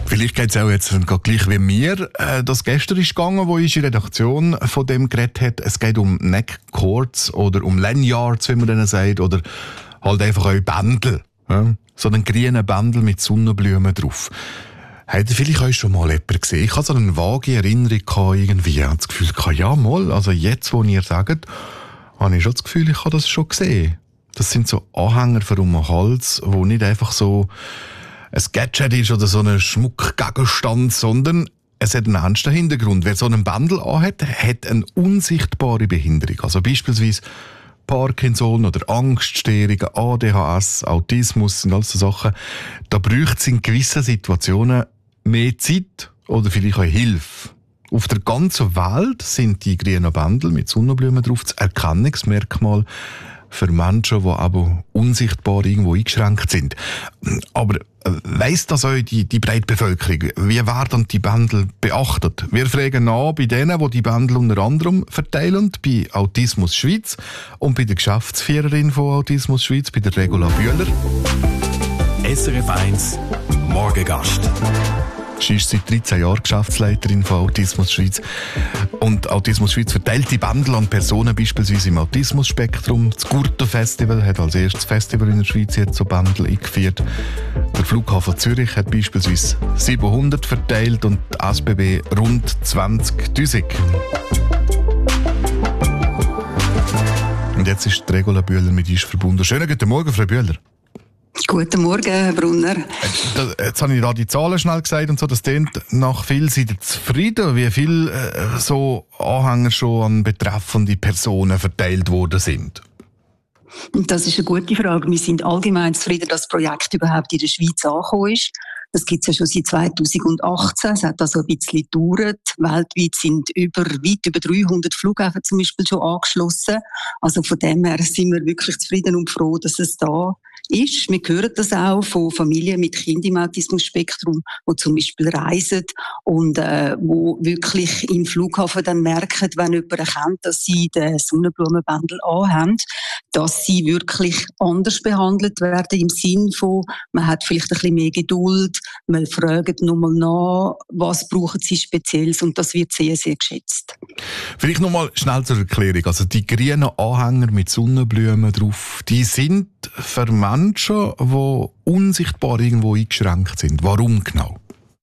Vielleicht geht es auch jetzt gleich wie mir. Das gestern ist gegangen, wo unsere Redaktion von dem geredet hat. Es geht um Neckcords oder um Lanyards, wie man denen sagt, oder halt einfach auch Bändel. Ja? So einen grünen Bändel mit Sonnenblumen drauf. Habt ihr vielleicht euch schon mal jemanden gesehen? Ich hatte so eine vage Erinnerung irgendwie. Ich hatte das Gefühl, ja mal, also jetzt, wo ihr sagt, habe ich schon das Gefühl, ich habe das schon gesehen. Das sind so Anhänger für um den Hals, wo nicht einfach so ein Gadget ist oder so ein Schmuckgegenstand, sondern es hat einen ernsten Hintergrund. Wer so einen Bändel anhat, hat eine unsichtbare Behinderung. Also beispielsweise Parkinson oder Angststörungen, ADHS, Autismus sind alles so Sachen. Da braucht es in gewissen Situationen mehr Zeit oder vielleicht auch Hilfe. Auf der ganzen Welt sind die grünen Bändel mit Sonnenblumen drauf das Erkennungsmerkmal für Menschen, die aber unsichtbar irgendwo eingeschränkt sind. Aber weiss das auch die breite Bevölkerung? Wie werden die Bändel beachtet? Wir fragen nach bei denen, die die Bändel unter anderem verteilen, bei Autismus Schweiz und bei der Geschäftsführerin von Autismus Schweiz, bei der Regula Bühler. SRF 1 Morgengast. Sie ist seit 13 Jahren Geschäftsleiterin von Autismus Schweiz. Und Autismus Schweiz verteilt die Bändel an Personen, beispielsweise im Autismus-Spektrum. Das Gurto-Festival hat als erstes Festival in der Schweiz jetzt so Bändel eingeführt. Der Flughafen Zürich hat beispielsweise 700 verteilt und die SBB rund 20'000. Und jetzt ist die Regula Bühler mit uns verbunden. Schönen guten Morgen, Frau Bühler. Guten Morgen, Herr Brunner. Jetzt habe ich da die Zahlen schnell gesagt und so. Das klingt nach viel. Seid ihr zufrieden, wie viele so Anhänger schon an betreffende Personen verteilt worden sind? Das ist eine gute Frage. Wir sind allgemein zufrieden, dass das Projekt überhaupt in der Schweiz angekommen ist. Das gibt es ja schon seit 2018. Es hat also ein bisschen gedauert. Weltweit sind weit über 300 Flughäfen zum Beispiel schon angeschlossen. Also von dem her sind wir wirklich zufrieden und froh, dass es da ist. Wir hören das auch von Familien mit Kindern im Autismus-Spektrum, die zum Beispiel reisen und wo wirklich im Flughafen dann merken, wenn jemand erkennt, dass sie den Sonnenblumenbändel anhaben, dass sie wirklich anders behandelt werden im Sinn von, man hat vielleicht ein bisschen mehr Geduld, man fragt nochmal nach, was brauchen sie Spezielles, und das wird sehr, sehr geschätzt. Vielleicht nochmal schnell zur Erklärung. Also die grünen Anhänger mit Sonnenblumen drauf, die sind für Menschen, die unsichtbar irgendwo eingeschränkt sind. Warum genau?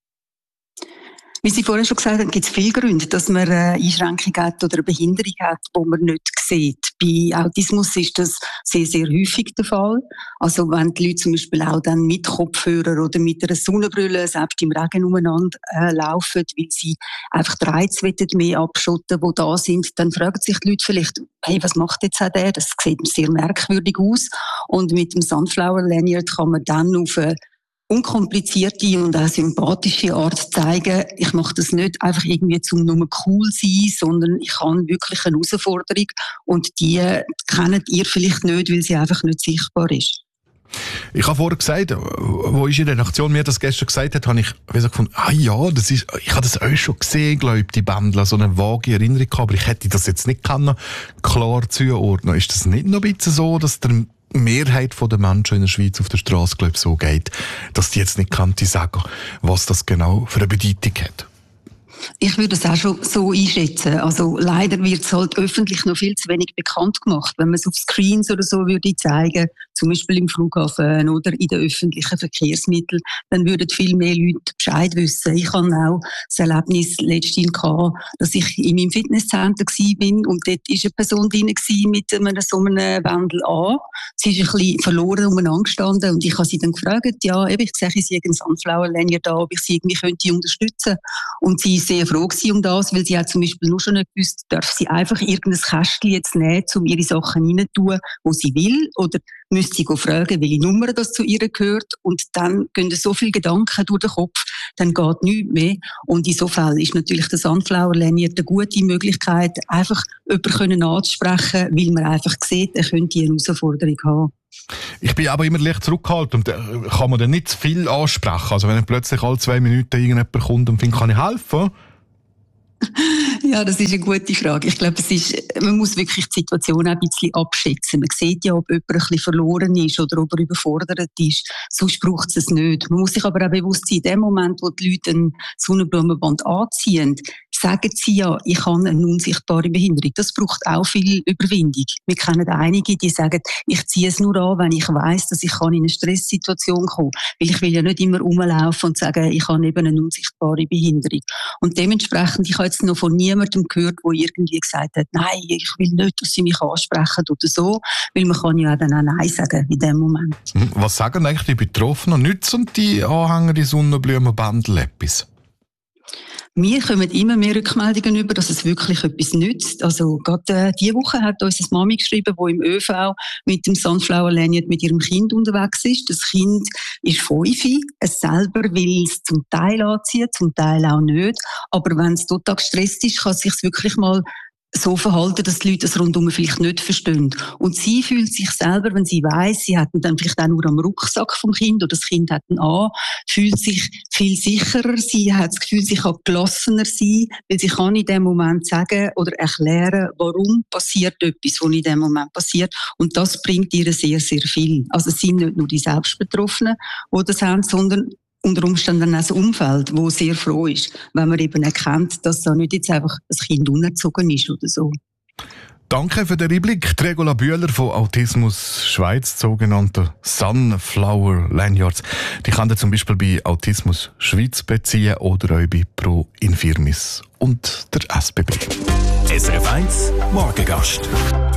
Wie Sie vorhin schon gesagt haben, gibt es viele Gründe, dass man eine Einschränkung hat oder eine Behinderung hat, die man nicht sieht. Bei Autismus ist das sehr, sehr häufig der Fall. Also wenn die Leute zum Beispiel auch dann mit Kopfhörer oder mit einer Sonnenbrille selbst im Regen umeinander laufen, weil sie einfach die Reize mehr abschotten, die da sind, dann fragen sich die Leute vielleicht, hey, was macht jetzt auch der? Das sieht sehr merkwürdig aus. Und mit dem Sunflower Lanyard kann man dann auf eine unkomplizierte und auch sympathische Art zeigen, ich mache das nicht einfach irgendwie zum nur cool sein, sondern ich habe wirklich eine Herausforderung und die kennt ihr vielleicht nicht, weil sie einfach nicht sichtbar ist. Ich habe vorher gesagt, wo unsere Redaktion mir das gestern gesagt hat, habe ich gefunden, ich habe das auch schon gesehen, glaube ich, die Bändel, so eine vage Erinnerung gehabt, aber ich hätte das jetzt nicht klar zuordnen. Ist das nicht noch ein bisschen so, dass der Mehrheit der Menschen in der Schweiz auf der Straße, glaube ich, so geht, dass die jetzt nicht könnte sagen, was das genau für eine Bedeutung hat? Ich würde es auch schon so einschätzen. Also leider wird es halt öffentlich noch viel zu wenig bekannt gemacht. Wenn man es auf Screens oder so würde zeigen, zum Beispiel im Flughafen oder in den öffentlichen Verkehrsmitteln, dann würden viel mehr Leute Bescheid wissen. Ich hatte auch das Erlebnis letztens gehabt, dass ich in meinem Fitnesscenter war und dort war eine Person drin mit so einem Bändel an. Sie ist ein bisschen verloren umeinander gestanden und ich habe sie dann gefragt, ja, ich sehe, sie haben einen Sunflower Lanyard da, ob ich sie irgendwie könnte unterstützen. Und sie ist sehr froh gewesen um das, weil sie hat zum Beispiel nur schon nicht gewusst, darf sie einfach irgendein Kästchen jetzt nehmen, um ihre Sachen reinzutun, wo sie will, oder müsste sie fragen, welche Nummer das zu ihr gehört, und dann gehen so viele Gedanken durch den Kopf, dann geht nichts mehr. Und insofern ist natürlich der Sunflower Lanyard eine gute Möglichkeit, einfach jemanden anzusprechen, weil man einfach sieht, er könnte eine Herausforderung haben. Ich bin aber immer leicht zurückgehalten und kann man dann nicht zu viel ansprechen. Also wenn plötzlich alle 2 Minuten irgendjemand kommt und findet, kann ich helfen? Ja, das ist eine gute Frage. Ich glaube, man muss wirklich die Situation auch ein bisschen abschätzen. Man sieht ja, ob jemand ein bisschen verloren ist oder ob er überfordert ist. Sonst braucht es nicht. Man muss sich aber auch bewusst sein, in dem Moment, wo die Leute ein Sonnenblumenband anziehen, sagen sie ja, ich habe eine unsichtbare Behinderung. Das braucht auch viel Überwindung. Wir kennen einige, die sagen, ich ziehe es nur an, wenn ich weiss, dass ich in eine Stresssituation kommen kann. Weil ich will ja nicht immer rumlaufen und sagen, ich habe eben eine unsichtbare Behinderung. Und dementsprechend, ich habe jetzt noch von niemandem gehört, der irgendwie gesagt hat, nein, ich will nicht, dass sie mich ansprechen oder so. Weil man kann ja dann auch Nein sagen in dem Moment. Was sagen eigentlich die Betroffenen? Nützen die Anhänger die Sonnenblumenbändel etwas? Wir kommen immer mehr Rückmeldungen über, dass es wirklich etwas nützt. Also gerade diese Woche hat uns eine Mami geschrieben, die im ÖV mit dem Sunflower Lanyard mit ihrem Kind unterwegs ist. Das Kind ist 5, es selber will es zum Teil anziehen, zum Teil auch nicht. Aber wenn es total gestresst ist, kann es sich wirklich mal so verhalten, dass die Leute das rundum vielleicht nicht verstehen. Und sie fühlt sich selber, wenn sie weiss, sie hat ihn dann vielleicht auch nur am Rucksack vom Kind oder das Kind hat ihn an, fühlt sich viel sicherer, sie hat das Gefühl, sie kann gelassener sein, weil sie kann in dem Moment sagen oder erklären, warum passiert etwas, was in dem Moment passiert. Und das bringt ihr sehr, sehr viel. Also es sind nicht nur die Selbstbetroffenen, die das haben, sondern unter Umständen auch das Umfeld, das sehr froh ist, wenn man eben erkennt, dass da nicht jetzt einfach ein Kind unerzogen ist oder so. Danke für den Einblick. Regula Bühler von Autismus Schweiz, sogenannte Sunflower Lanyards. Die kann ihr zum Beispiel bei Autismus Schweiz beziehen oder auch bei Pro Infirmis und der SBB. SRF 1 Morgengast.